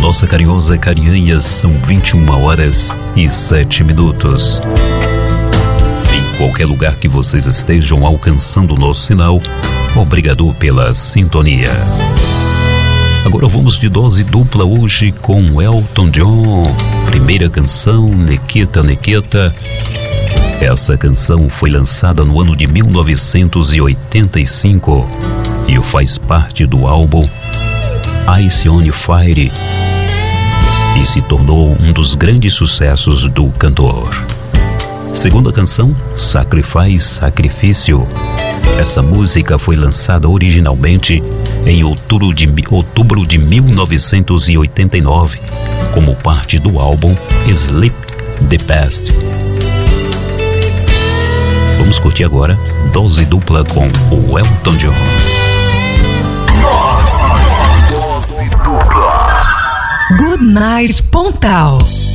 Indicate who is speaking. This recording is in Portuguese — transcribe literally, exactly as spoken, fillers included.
Speaker 1: nossa carinhosa Carianha, são vinte e uma horas e sete minutos. Em qualquer lugar que vocês estejam alcançando o nosso sinal, obrigado pela sintonia. Agora vamos de dose dupla hoje com Elton John. Primeira canção, Nikita Nikita. Essa canção foi lançada no ano de mil novecentos e oitenta e cinco e faz parte do álbum Ice on Fire e se tornou um dos grandes sucessos do cantor. Segunda canção, Sacrifice, Sacrifício. Essa música foi lançada originalmente em outubro de, outubro de mil novecentos e oitenta e nove como parte do álbum Sleep the Past. Vamos curtir agora dose dupla com o Elton John.
Speaker 2: Dose dupla. Good Night Pontal.